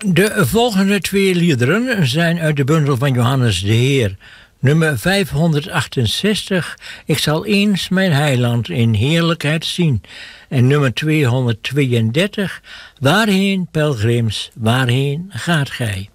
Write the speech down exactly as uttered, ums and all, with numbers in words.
De volgende twee liederen zijn uit de bundel van Johannes de Heer. Nummer vijfhonderdachtenzestig, Ik zal eens mijn heiland in heerlijkheid zien. En nummer tweehonderdtweeëndertig, Waarheen, pelgrims, waarheen gaat gij?